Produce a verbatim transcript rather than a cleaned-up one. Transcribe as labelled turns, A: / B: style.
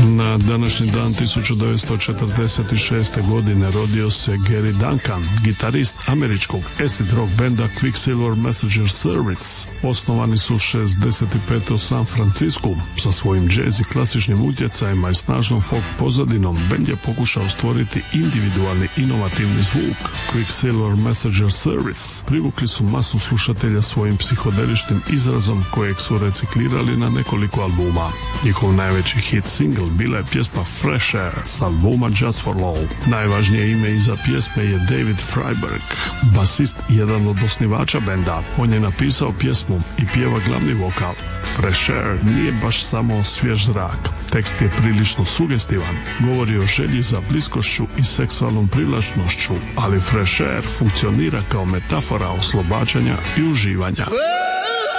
A: Na današnji dan tisuću devetsto četrdeset šeste. godine rodio se Gary Duncan, gitarist američkog acid rock benda Quicksilver Messenger Service. Osnovani su šezdeset pete. u San Francisku. Sa svojim jazz i klasičnim utjecajima i snažnom folk pozadinom, bend je pokušao stvoriti individualni inovativni zvuk. Quicksilver Messenger Service privukli su masu slušatelja svojim psihodeličnim izrazom kojeg su reciklirali na nekoliko albuma. Njihov najveći hit single bila je pjesma Fresh Air s albuma Just for Love. Najvažnije ime iza pjesme je David Freiberg, basist i jedan od osnivača benda. On je napisao pjesmu i pjeva glavni vokal. Fresh Air nije baš samo svjež zrak. Tekst je prilično sugestivan, govori o želji za bliskošću i seksualnom privlačnošću, ali Fresh Air funkcionira kao metafora oslobađanja i uživanja.